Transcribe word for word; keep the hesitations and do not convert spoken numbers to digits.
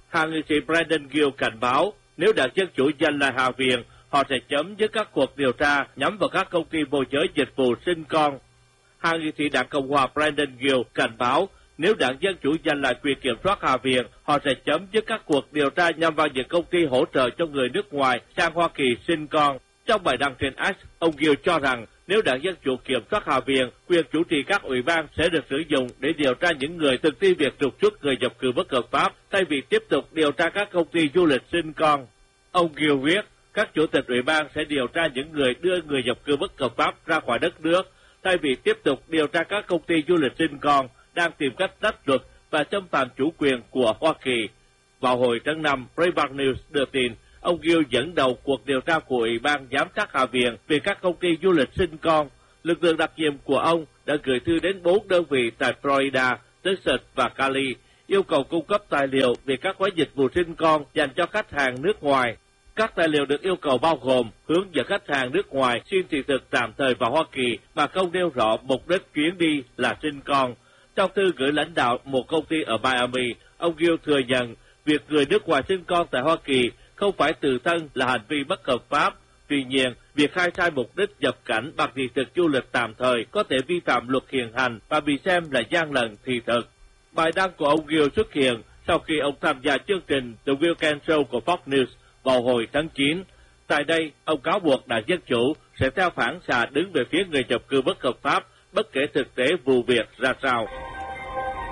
Hạ nghị sĩ Brandon Gill cảnh báo nếu đảng Dân Chủ giành lại Hạ viện, họ sẽ chấm dứt các cuộc điều tra nhắm vào các công ty môi giới dịch vụ sinh con. Hạ nghị sĩ đảng Cộng hòa Brandon Gill cảnh báo nếu đảng Dân Chủ giành lại quyền kiểm soát Hạ viện, họ sẽ chấm dứt các cuộc điều tra nhằm vào những công ty hỗ trợ cho người nước ngoài sang Hoa Kỳ sinh con. Trong bài đăng trên X, ông Gill cho rằng nếu đảng Dân Chủ kiểm soát Hạ viện, quyền chủ trì các ủy ban sẽ được sử dụng để điều tra những người thực thi việc trục xuất người nhập cư bất hợp pháp, thay vì tiếp tục điều tra các công ty du lịch sinh con. Ông Gill viết, các chủ tịch ủy ban sẽ điều tra những người đưa người nhập cư bất hợp pháp ra khỏi đất nước, thay vì tiếp tục điều tra các công ty du lịch sinh con đang tìm cách lách luật và xâm phạm chủ quyền của Hoa Kỳ. Vào hồi tháng năm, Breitbart News đưa tin, ông Gill dẫn đầu cuộc điều tra của Ủy ban Giám sát Hạ viện về các công ty du lịch sinh con. Lực lượng đặc nhiệm của ông đã gửi thư đến bốn đơn vị tại Florida, Texas và Cali, yêu cầu cung cấp tài liệu về các gói dịch vụ sinh con dành cho khách hàng nước ngoài. Các tài liệu được yêu cầu bao gồm hướng dẫn khách hàng nước ngoài xin thị thực tạm thời vào Hoa Kỳ mà không nêu rõ mục đích chuyến đi là sinh con. Trong thư gửi lãnh đạo một công ty ở Miami, ông Gill thừa nhận việc người nước ngoài sinh con tại Hoa Kỳ không phải tự thân là hành vi bất hợp pháp. Tuy nhiên, việc khai sai mục đích nhập cảnh bằng thị thực du lịch tạm thời có thể vi phạm luật hiện hành và bị xem là gian lận thị thực. Bài đăng của ông Gill xuất hiện sau khi ông tham gia chương trình The Weekend Show của Fox News vào hồi tháng chín. Tại đây, ông cáo buộc đảng Dân Chủ sẽ theo phản xạ đứng về phía người nhập cư bất hợp pháp, bất kể thực tế vụ việc ra sao.